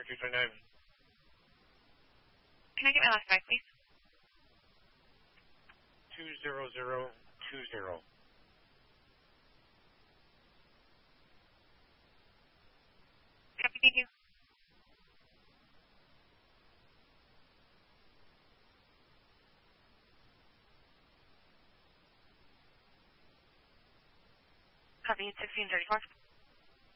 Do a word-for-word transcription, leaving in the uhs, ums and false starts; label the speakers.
Speaker 1: Oscar two twenty-nine.
Speaker 2: Can I get my last five, please?
Speaker 1: two zero zero two zero.
Speaker 2: Copy, thank you. Copy, sixteen thirty-four.